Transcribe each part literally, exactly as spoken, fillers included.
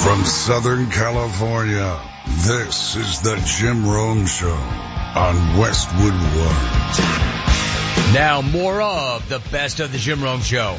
From Southern California, this is the Jim Rome Show on Westwood One. Now more of the best of the Jim Rome Show.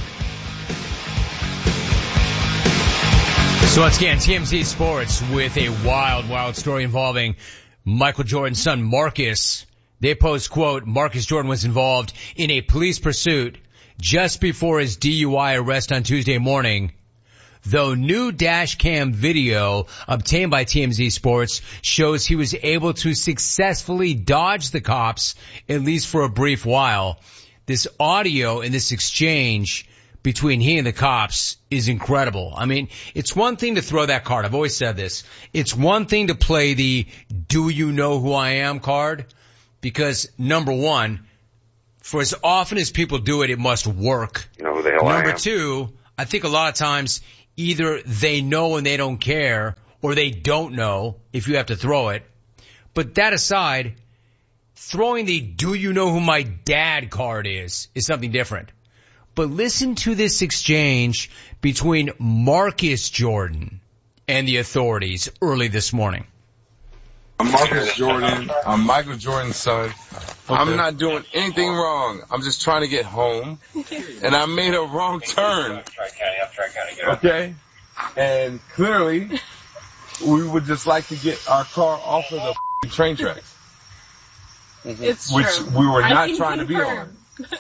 So once again, T M Z Sports with a wild, wild story involving Michael Jordan's son, Marcus. They post, quote, Marcus Jordan was involved in a police pursuit just before his D U I arrest on Tuesday morning. Though new dash cam video obtained by T M Z Sports shows he was able to successfully dodge the cops, at least for a brief while. This audio in this exchange between he and the cops is incredible. I mean, it's one thing to throw that card. I've always said this. It's one thing to play the do you know who I am card, because number one, for as often as people do it, it must work. You know who the hell I am. Number two, I think a lot of times either they know and they don't care, or they don't know if you have to throw it. But that aside, throwing the do you know who my dad card is is something different. But listen to this exchange between Marcus Jordan and the authorities early this morning. I'm Marcus Jordan. I'm Michael Jordan's son. Okay. I'm not doing anything wrong. I'm just trying to get home. And I made a wrong turn. Okay? And clearly, we would just like to get our car off of the train tracks. It's which true. we were not I trying to be confirm.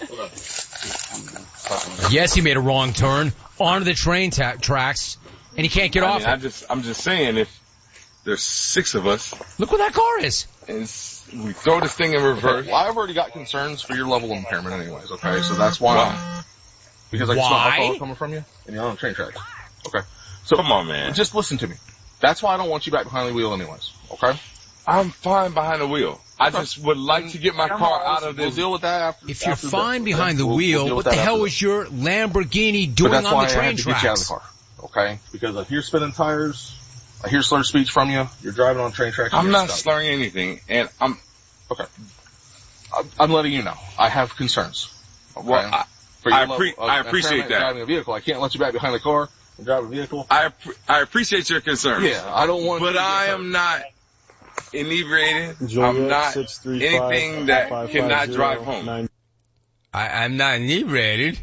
on. Yes, he made a wrong turn onto the train ta- tracks, and he can't get I off mean, it. I just, I'm just saying, if there's six of us, Look where that car is. and we throw this thing in reverse. Well, I've already got concerns for your level of impairment anyways, okay? So that's why. Why? Because I can smell Why? alcohol coming from you, and you're on train tracks. Okay? So Come on, man. just listen to me. That's why I don't want you back behind the wheel anyways, okay? I'm fine behind the wheel. I just would like to get my car out of We'll this. deal with that after. If you're after fine this, behind okay? the We'll- wheel, we'll deal what with the that hell after was your Lamborghini But doing that's on why the I train have to get you out of tracks? the car, okay? Because I hear spinning tires, I hear slurred speech from you, you're driving on train tracks. and I'm you're not stuck. slurring anything, and I'm Okay. I'm- I'm letting you know. I have concerns. Okay? well. I, For your I level appre- of I appreciate impairment that. Driving a vehicle, I can't let you back behind the car and drive a vehicle. I appre- I appreciate your concern. Yeah, I don't want. But you to I get am not inebriated. Juliet, I'm not six three five, anything that five five cannot zero, drive home. nine. I, I'm not inebriated.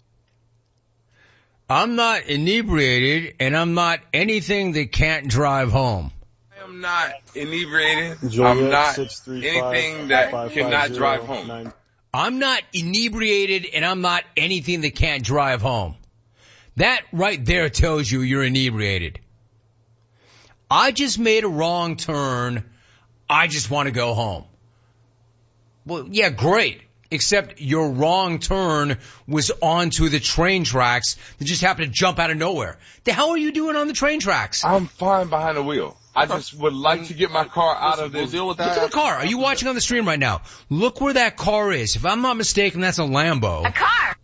I'm not inebriated, and I'm not anything that can't drive home. I am not inebriated. Juliet, I'm not six three five, anything that five five cannot zero, drive home. nine. I'm not inebriated, and I'm not anything that can't drive home. That right there tells you you're inebriated. I just made a wrong turn. I just want to go home. Well, yeah, great. Except your wrong turn was onto the train tracks that just happened to jump out of nowhere. The hell are you doing on the train tracks? I'm fine behind the wheel. I just would like to get my car out of We'll this. deal with that. Look at the after- car. Are you watching on the stream right now? Look where that car is. If I'm not mistaken, that's a Lambo. A car.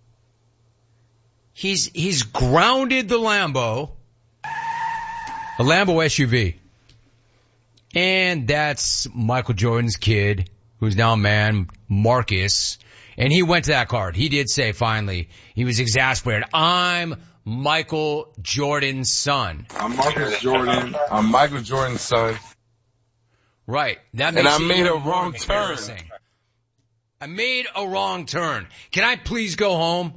He's, he's grounded the Lambo. A Lambo S U V. And that's Michael Jordan's kid, who's now a man, Marcus. And he went to that card. He did say, finally, he was exasperated. I'm Michael Jordan's son. I'm Marcus Jordan. I'm Michael Jordan's son. Right. That And makes I it made a even more wrong turn. embarrassing. I made a wrong turn. Can I please go home?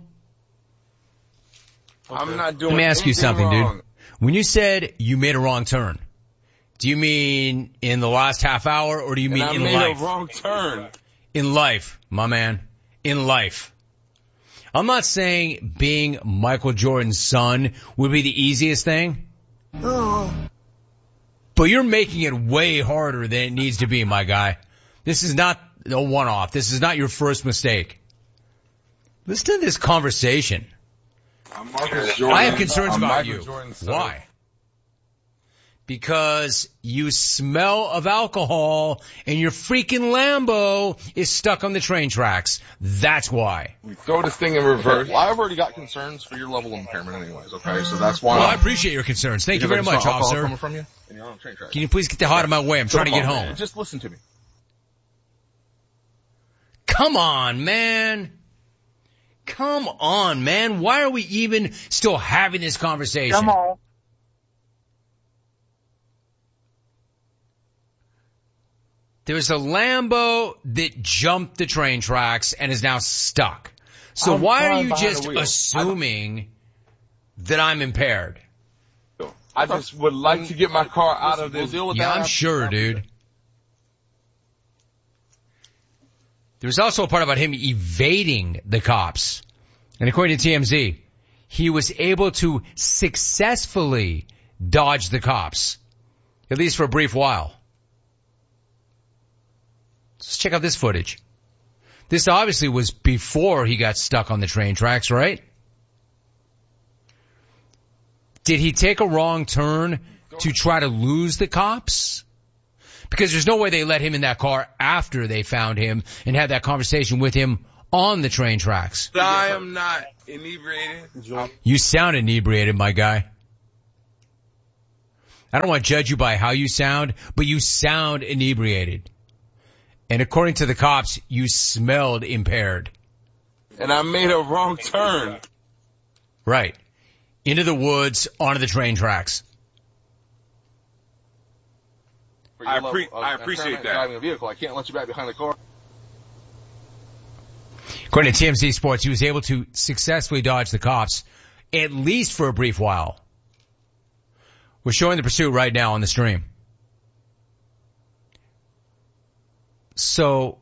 I'm not doing Let me ask you anything something, wrong. dude. When you said you made a wrong turn, do you mean in the last half hour, or do you And mean I in made life? a wrong turn. In life, my man. In life. I'm not saying being Michael Jordan's son would be the easiest thing. Oh. But you're making it way harder than it needs to be, my guy. This is not a one-off. This is not your first mistake. Listen to this conversation. I'm Marcus Jordan. I have concerns I'm about Michael you. Jordan's son. Why? Because you smell of alcohol and your freaking Lambo is stuck on the train tracks. That's why. We throw this thing in reverse. Well, I've already got concerns for your level of impairment anyways, okay? So that's why. Well, I appreciate your concerns. Thank you very Because I much, smell alcohol officer. coming from you, and you're on train tracks. Can you please get the hell out of my way? I'm trying to Come get on, home. man. Just listen to me. Come on, man. Come on, man. Why are we even still having this conversation? Come on. There's a Lambo that jumped the train tracks and is now stuck. So I'm why are fine you behind just the wheel. assuming that I'm impaired? I just would like to get my car out of this. Yeah, I'm sure, dude. There's also a part about him evading the cops. And according to T M Z, he was able to successfully dodge the cops, at least for a brief while. Let's check out this footage. This obviously was before he got stuck on the train tracks, right? Did he take a wrong turn to try to lose the cops? Because there's no way they let him in that car after they found him and had that conversation with him on the train tracks. I am not inebriated. You sound inebriated, my guy. I don't want to judge you by how you sound, but you sound inebriated. And according to the cops, you smelled impaired. And I made a wrong turn. Right. Into the woods, onto the train tracks. I, appre- I appreciate that. Driving a vehicle, I can't let you back behind the car. According to T M Z Sports, he was able to successfully dodge the cops, at least for a brief while. We're showing the pursuit right now on the stream. So,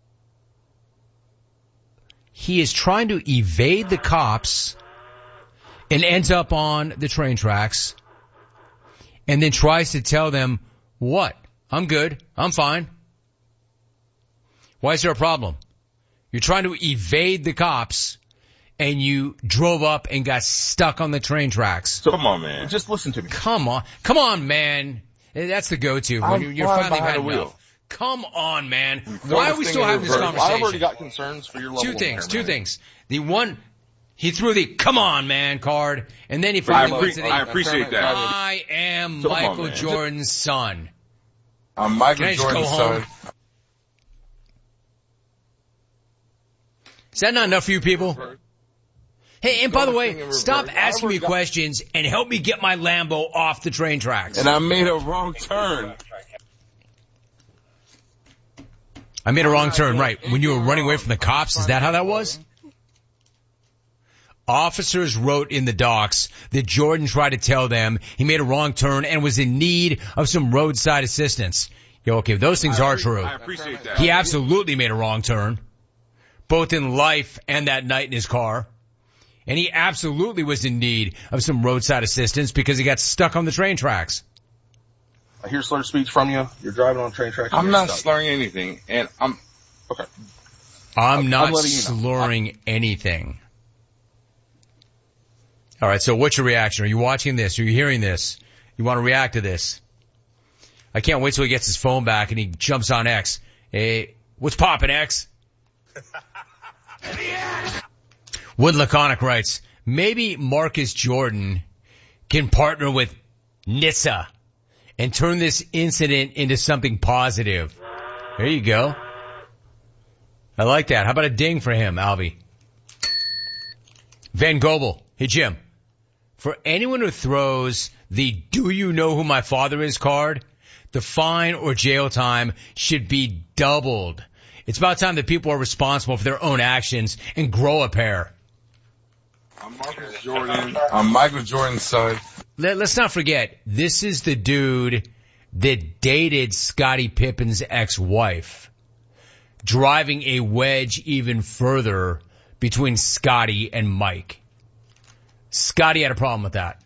he is trying to evade the cops and ends up on the train tracks and then tries to tell them, what? I'm good. I'm fine. Why is there a problem? You're trying to evade the cops and you drove up and got stuck on the train tracks. So, come on, man. Just listen to me. Come on. Come on, man. That's the go-to when you're, you're finally had enough. Come on, man. Why are we still having this conversation? I've already got concerns for your level. Two things, of two man. things. The one, he threw the "come on, man" card, and then he finally I, went to the I appreciate that. I am so Michael on, Jordan's son. I'm Michael Can I just Jordan's go son. home? Is that not enough for you people? Hey, and by the way, stop asking me questions and help me get my Lambo off the train tracks. And I made a wrong turn. I made a wrong turn, right. When you were running away from the cops, is that how that was? Officers wrote in the docs that Jordan tried to tell them he made a wrong turn and was in need of some roadside assistance. Yo, okay, those things are true. I appreciate that. He absolutely made a wrong turn, both in life and that night in his car. And he absolutely was in need of some roadside assistance because he got stuck on the train tracks. I hear slurred speech from you. You're driving on train tracks. I'm not stuck. slurring anything, and I'm okay. I'm, I'm not I'm letting you know. slurring anything. All right, so what's your reaction? Are you watching this? Are you hearing this? You want to react to this? I can't wait till he gets his phone back and he jumps on X. Hey, what's poppin', X? Wood Laconic writes, maybe Marcus Jordan can partner with N H T S A and turn this incident into something positive. There you go. I like that. How about a ding for him, Alvy? Van Gobel. Hey, Jim. For anyone who throws the "do you know who my father is" card, the fine or jail time should be doubled. It's about time that people are responsible for their own actions and grow a pair. I'm Marcus Jordan. I'm Michael Jordan's son. Let, let's not forget, this is the dude that dated Scottie Pippen's ex-wife, driving a wedge even further between Scottie and Mike. Scottie had a problem with that.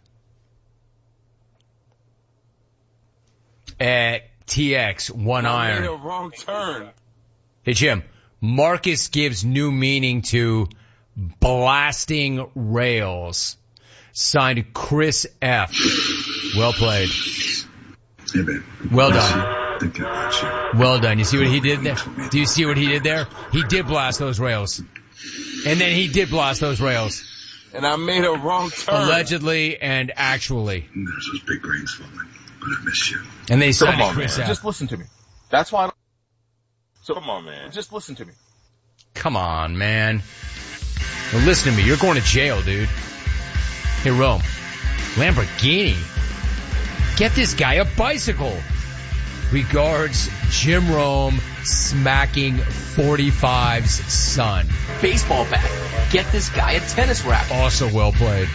At T X one iron. I made a wrong turn. Hey, Jim, Marcus gives new meaning to blasting rails. Signed Chris F. Well played. Hey, babe. Well done. Thinking about you. Well done. You see what he did there? Do you see what he did there? He did blast those rails. And then he did blast those rails. And I made a wrong turn. Allegedly and actually. And there's those big rains falling, but I miss you. And they signed Come on, Chris man. F. Just listen to me. That's why I don't... So, Come on, man. Just listen to me. Come on, man. Now listen to me. You're going to jail, dude. Hey, Rome. Lamborghini. Get this guy a bicycle. Regards, Jim Rome smacking forty-five's son. Baseball bat. Get this guy a tennis racket. Also well played.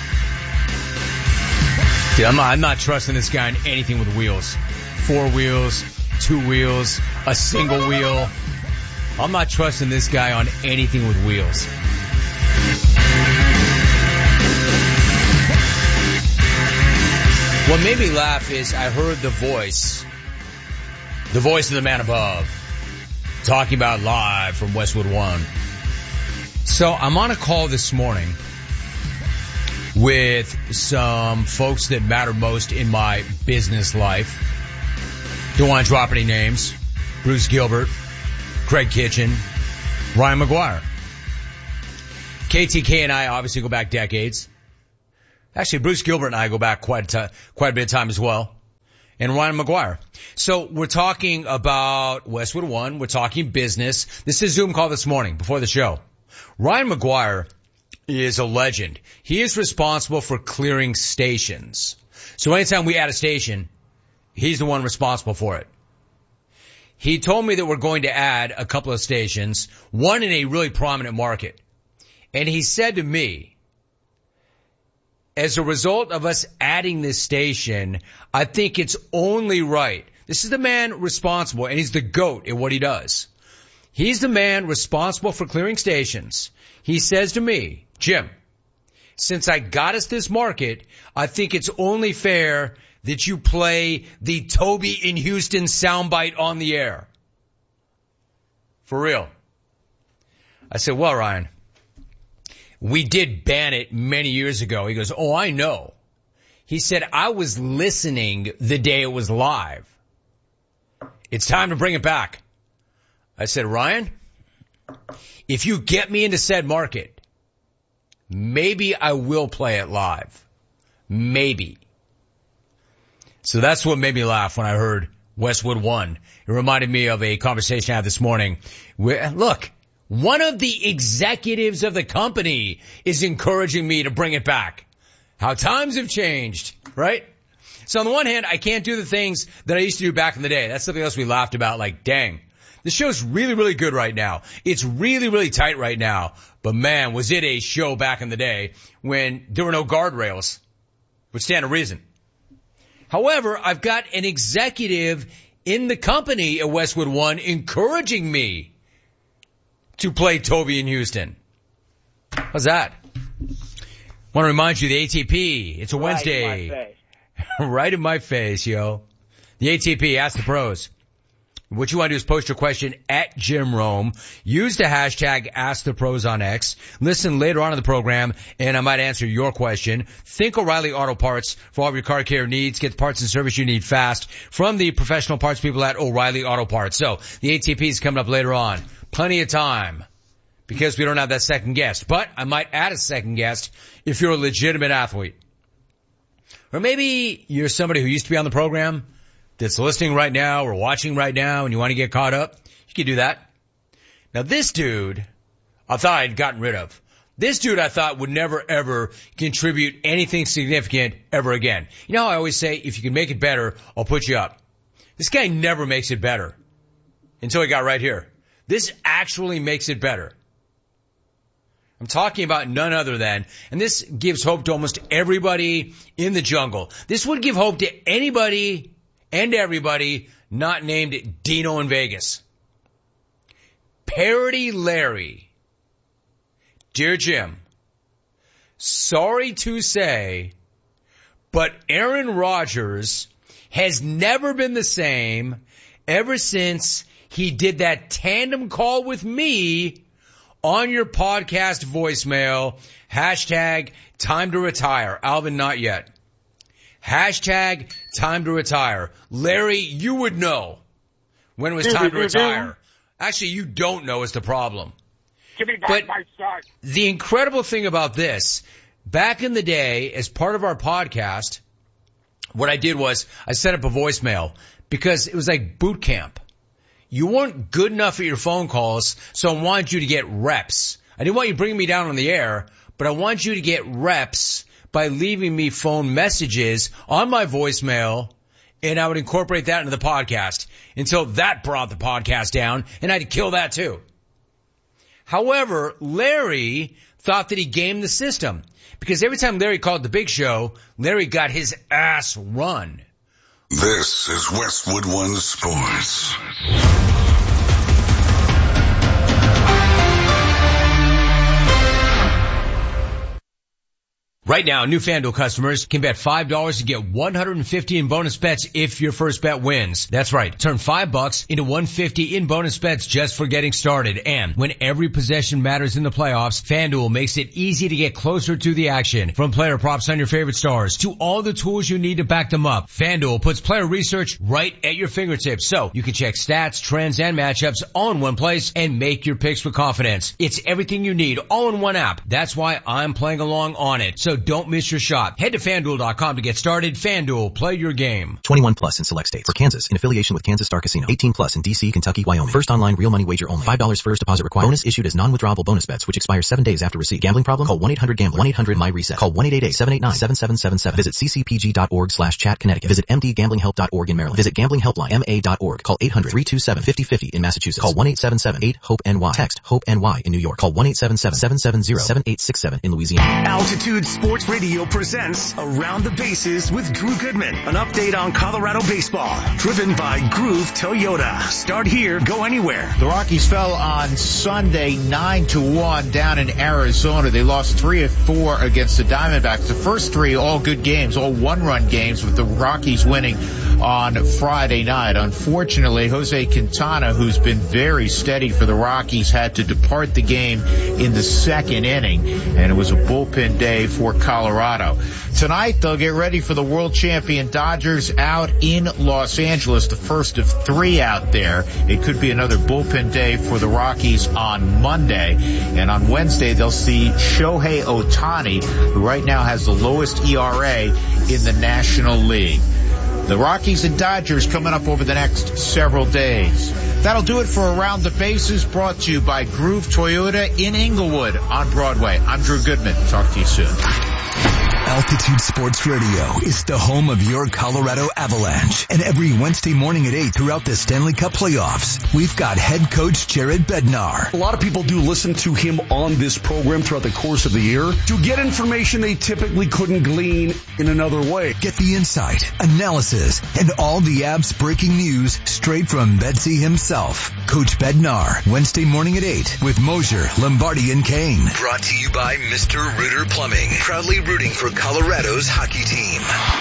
Dude, I'm not, I'm not trusting this guy in anything with wheels. Four wheels, two wheels, a single wheel. I'm not trusting this guy on anything with wheels. What made me laugh is I heard the voice, the voice of the man above, talking about live from Westwood One. So I'm on a call this morning with some folks that matter most in my business life. Don't want to drop any names. Bruce Gilbert, Craig Kitchen, Ryan McGuire. K T K and I obviously go back decades. Actually, Bruce Gilbert and I go back quite a, t- quite a bit of time as well. And Ryan McGuire. So we're talking about Westwood One. We're talking business. This is a Zoom call this morning before the show. Ryan McGuire is a legend. He is responsible for clearing stations. So anytime we add a station, he's the one responsible for it. He told me that we're going to add a couple of stations, one in a really prominent market. And he said to me, as a result of us adding this station, I think it's only right. This is the man responsible, and he's the GOAT at what he does. He's the man responsible for clearing stations. He says to me, Jim, since I got us this market, I think it's only fair that you play the Toby in Houston soundbite on the air. For real. I said, well, Ryan, we did ban it many years ago. He goes, oh, I know. He said, I was listening the day it was live. It's time to bring it back. I said, Ryan, if you get me into said market, maybe I will play it live. Maybe. So that's what made me laugh when I heard Westwood One. It reminded me of a conversation I had this morning. Where, look, one of the executives of the company is encouraging me to bring it back. How times have changed, right? So on the one hand, I can't do the things that I used to do back in the day. That's something else we laughed about, like, dang, the show's really, really good right now. It's really, really tight right now. But man, was it a show back in the day when there were no guardrails, which stand to reason. However, I've got an executive in the company at Westwood One encouraging me to play Toby in Houston. How's that? Want to remind you, the A T P, it's a Wednesday. Right in my face. Right in my face, yo. The A T P, Ask the Pros. What you want to do is post your question at Jim Rome. Use the hashtag Ask the Pros on X. Listen later on in the program, and I might answer your question. Think O'Reilly Auto Parts for all of your car care needs. Get the parts and service you need fast from the professional parts people at O'Reilly Auto Parts. So, the A T P is coming up later on. Plenty of time because we don't have that second guest. But I might add a second guest if you're a legitimate athlete. Or maybe you're somebody who used to be on the program that's listening right now or watching right now and you want to get caught up. You can do that. Now this dude, I thought I'd gotten rid of. This dude I thought would never ever contribute anything significant ever again. You know how I always say, if you can make it better, I'll put you up. This guy never makes it better until he got right here. This actually makes it better. I'm talking about none other than, and this gives hope to almost everybody in the jungle. This would give hope to anybody and everybody not named Dino in Vegas. Parody Larry. Dear Jim, sorry to say, but Aaron Rodgers has never been the same ever since he did that tandem call with me on your podcast voicemail. Hashtag time to retire. Alvin, not yet. Hashtag time to retire. Larry, you would know when it was time to retire. Actually, you don't know is the problem. Give me back But my son. the incredible thing about this, back in the day, as part of our podcast, what I did was I set up a voicemail because it was like boot camp. You weren't good enough at your phone calls, so I wanted you to get reps. I didn't want you bringing me down on the air, but I wanted you to get reps by leaving me phone messages on my voicemail and I would incorporate that into the podcast until that brought the podcast down, and I'd kill that too. However, Larry thought that he gamed the system because every time Larry called the big show, Larry got his ass run. This is Westwood One Sports. Right now, new FanDuel customers can bet five dollars and get one hundred fifty in bonus bets if your first bet wins. That's right. Turn five bucks into one hundred fifty in bonus bets just for getting started. And when every possession matters in the playoffs, FanDuel makes it easy to get closer to the action. From player props on your favorite stars to all the tools you need to back them up, FanDuel puts player research right at your fingertips so you can check stats, trends, and matchups all in one place and make your picks with confidence. It's everything you need all in one app. That's why I'm playing along on it. So don't miss your shot. Head to FanDuel dot com to get started. FanDuel, play your game. twenty-one plus in select states. For Kansas, in affiliation with Kansas Star Casino. eighteen plus in D C, Kentucky, Wyoming. First online real money wager only. five dollars first deposit required. Bonus issued as non-withdrawable bonus bets, which expire seven days after receipt. Gambling problem? Call one eight hundred gambler. one eight hundred my reset. Call one eight eight eight, seven eight nine, seven seven seven seven. Visit c c p g dot org slash chat Connecticut. Visit m d gambling help dot org in Maryland. Visit gambling helpline m a dot org. Call eight hundred, three two seven, five oh five oh in Massachusetts. Call one eight seven seven, eight, hope N Y. Text HOPE N Y in New York. Call one eight seven seven, seven seven zero, seven eight six seven in Louisiana. Altitude Sports Radio presents Around the Bases with Drew Goodman. An update on Colorado baseball. Driven by Groove Toyota. Start here, go anywhere. The Rockies fell on Sunday nine to one down in Arizona. They lost three of four against the Diamondbacks. The first three all good games, all one-run games, with the Rockies winning on Friday night. Unfortunately, Jose Quintana, who's been very steady for the Rockies, had to depart the game in the second inning, and it was a bullpen day for Colorado. Tonight, they'll get ready for the world champion Dodgers out in Los Angeles, the first of three out there. It could be another bullpen day for the Rockies on Monday. And on Wednesday, they'll see Shohei Ohtani, who right now has the lowest E R A in the National League. The Rockies and Dodgers coming up over the next several days. That'll do it for Around the Bases, brought to you by Groove Toyota in Inglewood on Broadway. I'm Drew Goodman. Talk to you soon. Altitude Sports Radio is the home of your Colorado Avalanche. And every Wednesday morning at eight throughout the Stanley Cup playoffs, we've got head coach Jared Bednar. A lot of people do listen to him on this program throughout the course of the year to get information they typically couldn't glean in another way. Get the insight, analysis, and all the Avs breaking news straight from Bedsy himself. Coach Bednar, Wednesday morning at eight with Mosier, Lombardi, and Kane. Brought to you by Mister Rooter Plumbing, proudly rooting for Colorado's hockey team.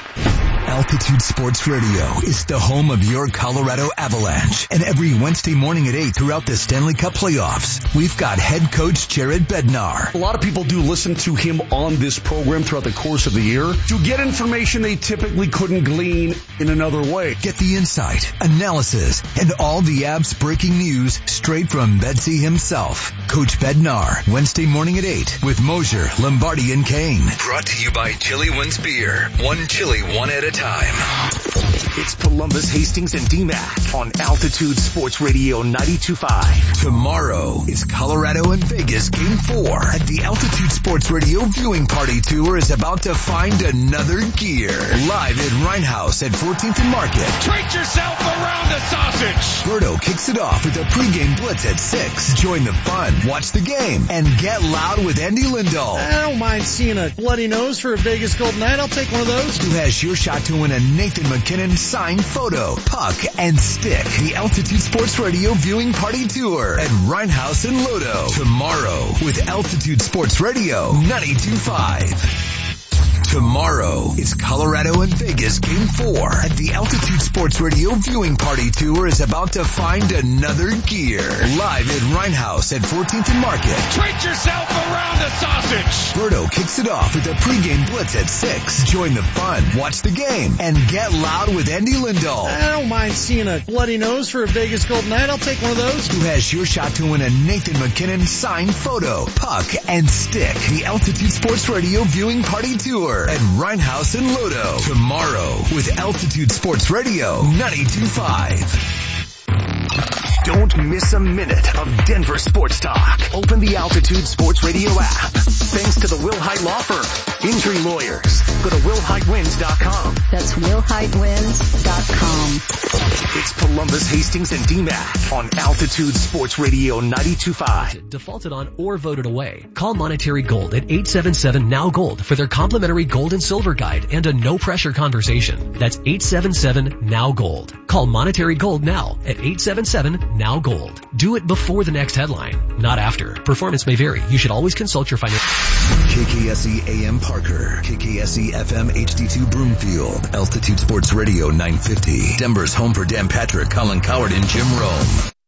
Altitude Sports Radio is the home of your Colorado Avalanche. And every Wednesday morning at eight throughout the Stanley Cup playoffs, we've got head coach Jared Bednar. A lot of people do listen to him on this program throughout the course of the year to get information they typically couldn't glean in another way. Get the insight, analysis, and all the Avs breaking news straight from Bedsy himself. Coach Bednar, Wednesday morning at eight with Mosier, Lombardi, and Kane. Brought to you by Chili Wins Beer. One chili, one at a time. It's Columbus, Hastings, and D MAC on Altitude Sports Radio ninety-two point five. Tomorrow is Colorado and Vegas Game four. And the Altitude Sports Radio Viewing Party Tour is about to find another gear. Live at Rhinehouse at fourteenth and Market. Treat yourself around the sausage! Berto kicks it off with a pregame blitz at six. Join the fun, watch the game, and get loud with Andy Lindahl. I don't mind seeing a bloody nose for a Vegas Golden Knight. I'll take one of those. Who has your shot to win a Nathan McKinnon signed photo, puck, and stick. The Altitude Sports Radio Viewing Party Tour at Rhinehouse and Lodo. Tomorrow with Altitude Sports Radio ninety-two point five. Tomorrow is Colorado and Vegas Game four. And the Altitude Sports Radio Viewing Party Tour is about to find another gear. Live at Rhinehouse at fourteenth and Market. Treat yourself around the sausage! Berto kicks it off with a pregame blitz at six. Join the fun, watch the game, and get loud with Andy Lindahl. I don't mind seeing a bloody nose for a Vegas Golden Knight. I'll take one of those. Who has your shot to win a Nathan McKinnon signed photo, puck, and stick. The Altitude Sports Radio Viewing Party Tour at Rhinehouse and Lodo. Tomorrow with Altitude Sports Radio ninety-two point five. Don't miss a minute of Denver sports talk. Open the Altitude Sports Radio app. Thanks to the Wilhite Law Firm. Injury lawyers. Go to will hite wins dot com. That's will hite wins dot com. It's Columbus, Hastings, and D MAC on Altitude Sports Radio ninety-two point five. Defaulted on or voted away. Call Monetary Gold at eight seven seven now gold for their complimentary gold and silver guide and a no-pressure conversation. That's eight seven seven now gold. Call Monetary Gold now at eight seven seven now gold. Do it before the next headline, not after. Performance may vary. You should always consult your financial... K K S E A M Parker, K K S E F M H D two Broomfield, Altitude Sports Radio nine fifty. Denver's home for Dan Patrick, Colin Coward, and Jim Rome.